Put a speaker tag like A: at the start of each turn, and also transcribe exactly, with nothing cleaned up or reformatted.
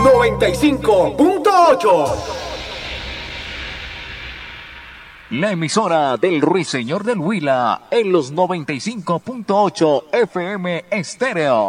A: noventa y cinco punto ocho.
B: La emisora del Ruiseñor del Huila en los noventa y cinco punto ocho F M Estéreo.